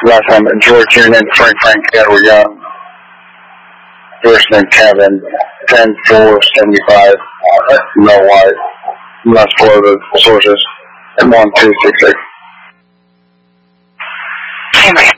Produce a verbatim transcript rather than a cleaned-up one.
Last time, George Union, Frank Frank, Edward Young. First name Kevin, ten four seventy-five, no white. Last four of the sources, and one two six six. Henry.